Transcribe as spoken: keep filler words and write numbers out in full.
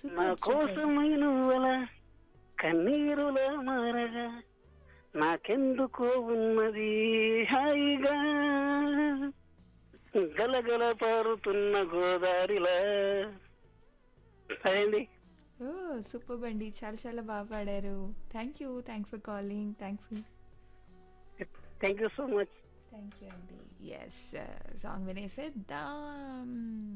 నా super super. కోసమై నువ్వలా కన్నీరులా మారగా నాకెందుకో ఉన్నది హాయిగా గలగల పారుతున్న గోదారిలా. అదండి. ఓ సూపర్ అండి, చాలా చాలా బాగా పాడారు. Thank you, thanks for calling, thanks. Thank you so much. Thank you అండి. Yes, song వినేసేద్దాం.